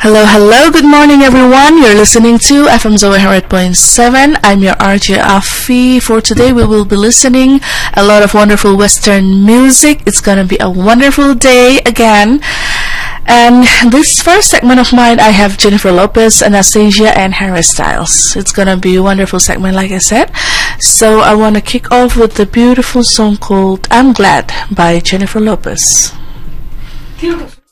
Hello, good morning everyone. You're listening to FM Zoe 100.7. I'm your RJ Afi. For today we will be listening a lot of wonderful Western music. It's gonna be a wonderful day again. And this first segment of mine, I have Jennifer Lopez, Anastasia, and Harry Styles. It's gonna be a wonderful segment, like I said. So I want to kick off with the beautiful song called I'm Glad by Jennifer Lopez. Beautiful.